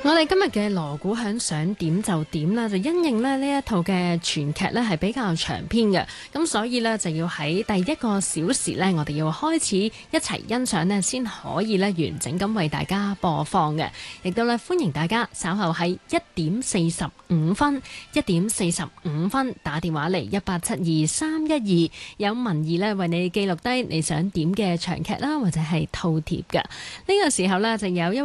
我哋今日嘅鑼鼓響想點就點啦，就因應呢一套嘅全劇呢係比較長篇嘅，咁所以呢，就要喺第一個小時呢，我哋要開始一齊欣賞呢，先可以呢完整咁為大家播放嘅。亦都呢，歡迎大家稍後喺1:45打電話嚟1872312，有文儀呢為你記錄低你想點嘅長劇啦，或者係套貼嘅。呢個時候呢，就有一位